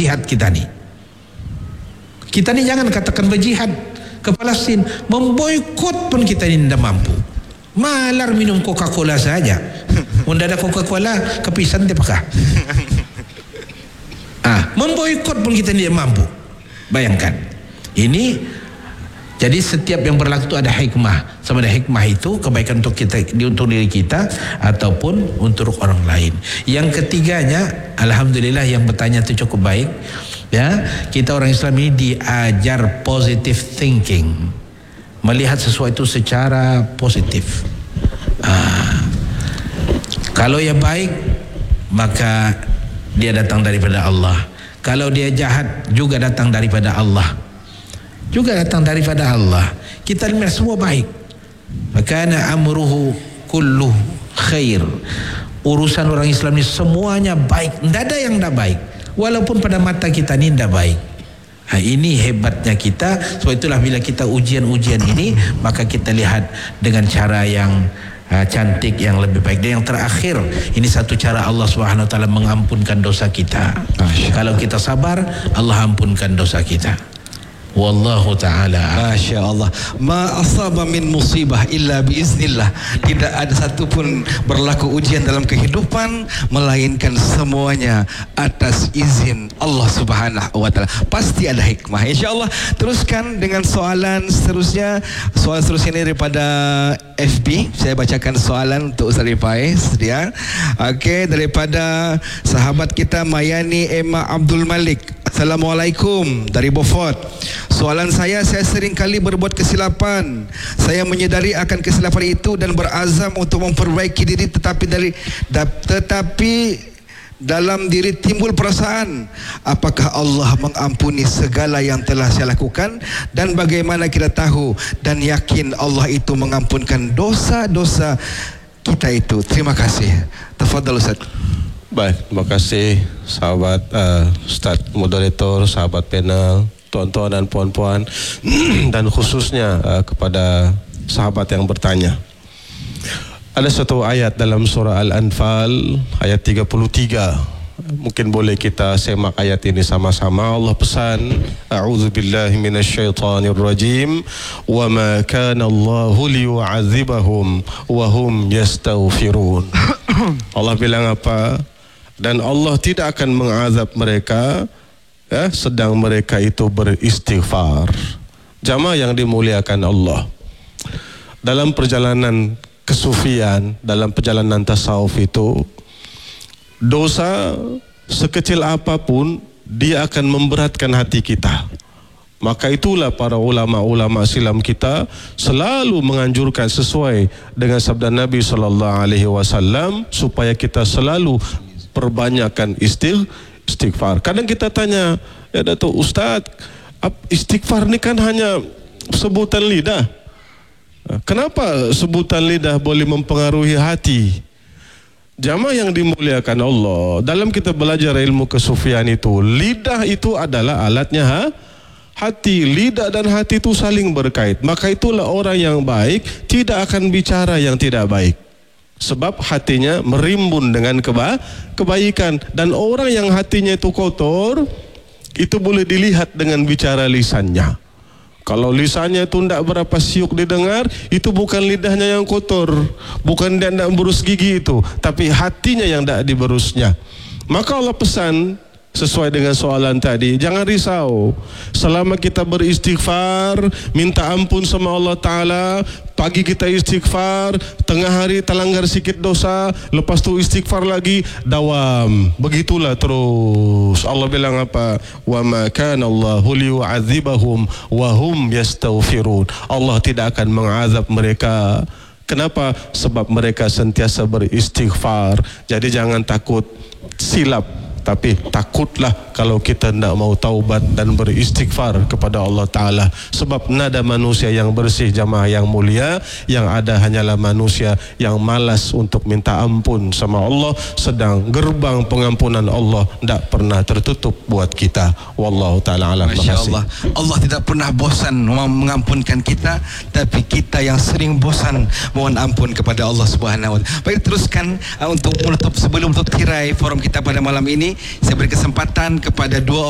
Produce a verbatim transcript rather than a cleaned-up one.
jihad kita ni. Kita ni jangan katakan berjihad ke Palestin, memboikot pun kita ni tidak mampu. Malar minum Coca-Cola saja. Unda ada Coca-Cola, kepisan dia pakah. Ah, memboikot pun kita tidak mampu. Bayangkan. Ini jadi setiap yang berlaku itu ada hikmah. Sama ada hikmah itu kebaikan untuk kita, untuk diri kita ataupun untuk orang lain. Yang ketiganya, alhamdulillah yang bertanya itu cukup baik. Ya, kita orang Islam ini diajar positive thinking, melihat sesuatu secara positif. Ah, kalau yang baik maka dia datang daripada Allah. Kalau dia jahat juga datang daripada Allah. Juga datang daripada Allah. Kita lihat semua baik. Makana amruhu kullu khair. Urusan orang Islam ini semuanya baik. Tidak ada yang tidak baik. Walaupun pada mata kita ini tidak baik. Nah, ini hebatnya kita. Sebab itulah bila kita ujian-ujian ini, maka kita lihat dengan cara yang uh, cantik, yang lebih baik. Dan yang terakhir, ini satu cara Allah Subhanahu Wa Taala mengampunkan dosa kita. Kalau kita sabar, Allah ampunkan dosa kita. Wallahu ta'ala. Masya Allah. Ma asaba min musibah illa biiznillah. Tidak ada satu pun berlaku ujian dalam kehidupan melainkan semuanya atas izin Allah Subhanahu wa Ta'ala. Pasti ada hikmah, insyaAllah. Teruskan dengan soalan seterusnya. Soalan seterusnya ini daripada F B. Saya bacakan soalan untuk Ustaz Rifais dia. Okey, daripada sahabat kita Mayani Emma Abdul Malik. Assalamualaikum dari Beaufort. Soalan saya, saya sering kali berbuat kesilapan. Saya menyedari akan kesilapan itu dan berazam untuk memperbaiki diri, tetapi dari da, tetapi dalam diri timbul perasaan, apakah Allah mengampuni segala yang telah saya lakukan, dan bagaimana kita tahu dan yakin Allah itu mengampunkan dosa-dosa kita itu? Terima kasih. Tafadhal Ustaz. Baik, terima kasih sahabat uh, Ustaz moderator, sahabat panel, tuan-tuan dan puan-puan, dan khususnya uh, kepada sahabat yang bertanya. Ada satu ayat dalam surah Al-Anfal ayat tiga puluh tiga. Mungkin boleh kita semak ayat ini sama-sama. Allah pesan, a'udzubillahi minasyaitonirrajim, wa ma kana Allahu liyu'adzibahum wa hum yastaghfirun. Allah bilang apa? Dan Allah tidak akan mengazab mereka ya, sedang mereka itu beristighfar. Jamaah yang dimuliakan Allah, dalam perjalanan kesufian, dalam perjalanan tasawuf itu, dosa sekecil apapun dia akan memberatkan hati kita. Maka itulah para ulama-ulama silam kita selalu menganjurkan sesuai dengan sabda Nabi sallallahu alaihi wasallam supaya kita selalu perbanyakkan istighfar. Kadang kita tanya, ya Datuk Ustaz, istighfar ni kan hanya sebutan lidah. Kenapa sebutan lidah boleh mempengaruhi hati? Jamaah yang dimuliakan Allah, dalam kita belajar ilmu kesufian itu, lidah itu adalah alatnya ha? hati. Lidah dan hati itu saling berkait. Maka itulah orang yang baik tidak akan bicara yang tidak baik, sebab hatinya merimbun dengan keba kebaikan. Dan orang yang hatinya itu kotor, itu boleh dilihat dengan bicara lisannya. Kalau lisannya itu tidak berapa siuk didengar, itu bukan lidahnya yang kotor, bukan dia tidak berus gigi itu, tapi hatinya yang tidak diberusnya. Maka Allah pesan sesuai dengan soalan tadi, jangan risau. Selama kita beristighfar, minta ampun sama Allah Ta'ala, pagi kita istighfar, tengah hari terlanggar sikit dosa, lepas tu istighfar lagi, dawam. Begitulah terus. Allah bilang apa? Wa ma kana Allahu liyu'adzibahum wa hum yastaghfirun. Allah tidak akan mengazab mereka. Kenapa? Sebab mereka sentiasa beristighfar. Jadi jangan takut silap, tapi takutlah kalau kita tidak mau taubat dan beristighfar kepada Allah Ta'ala. Sebab nada manusia yang bersih, jamaah yang mulia, yang ada hanyalah manusia yang malas untuk minta ampun sama Allah, sedang gerbang pengampunan Allah tidak pernah tertutup buat kita. Wallahu Ta'ala alam. Masya Allah. Allah tidak pernah bosan mengampunkan kita, tapi kita yang sering bosan mohon ampun kepada Allah Subhanahu wa Ta'ala. Baik, teruskan uh, untuk menutup, sebelum menutup tirai forum kita pada malam ini, saya beri kesempatan kepada dua